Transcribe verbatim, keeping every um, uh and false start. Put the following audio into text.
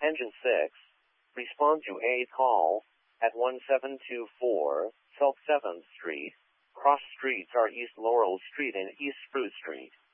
Engine six, respond to a call at one seven two four South seventh Street. Cross streets are East Laurel Street and East Spruce Street.